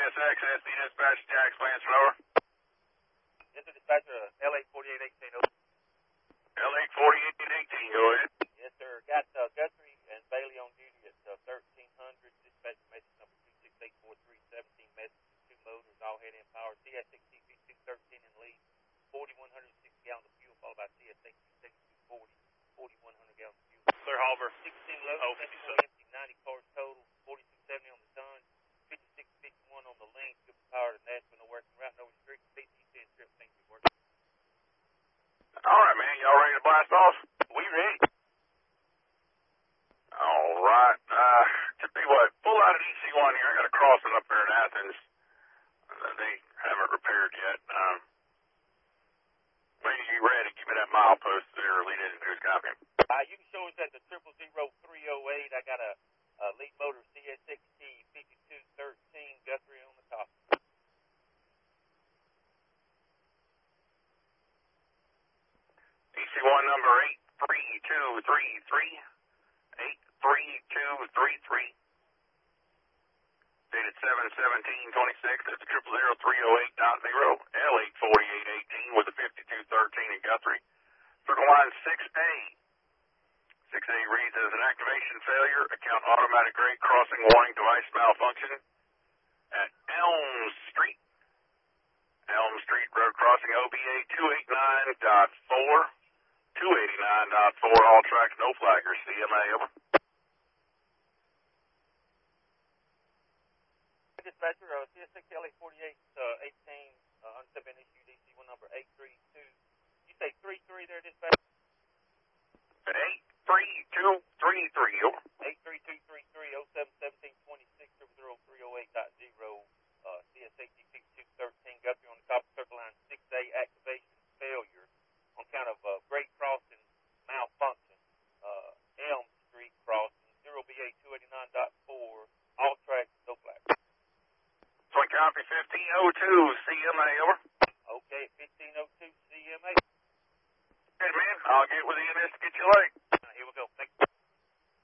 CSX, SD dispatch, Jax, Lancer, over. This is dispatcher, L84818. L84818, go ahead. Yes, sir. Got Guthrie and Bailey on duty at 1300. Dispatch message number 26843, 17 messages, 2 motors, all head-end power. CSX TP213 in lead, 4,160 gallons of fuel, followed by CSX 240, 4,100 gallons of fuel. Clear Harbor. 16 loads, 74 empty, 90 cars total, 4270 on the ton, 5651 on the length. Good power to Nashville, no working route, no restrictions. BC10 trip, things be working. All right, man. Y'all ready to blast off? We ready. All right. Tell you what, pull out an EC1 here. I got a crossing up there in Athens. They haven't repaired yet. When you ready, give me that milepost there, lead engineer's copy. You can show us at the 000308. I got a lead motor CSXT 5213, Guthrie on the top. EC1 number 83233. 83233. Dated 7/17/26. That's 000308.0. L84818 with a 5213 in Guthrie. Circle line 6A. 6A reads as an activation failure. Account automatic grade crossing warning device malfunction at Elm Street. Elm Street road crossing OBA 289.4. 289.4. All tracks, no flaggers. CMA, over. Dispatcher, CSX L84818, unsubmitted issue DC1 number 832. You say 33 there, dispatcher? 83233, over. 83233 071726 000308.0. CSX 5213, Guthrie on the top of circle line 6A, activation failure on account of grade crossing malfunction. Elm Street crossing 0BA 289.4, all tracks, no flags. Twin copy 1502, CMA, over. Okay, 1502 CMA. Good, man. I'll get with you in this to get you late.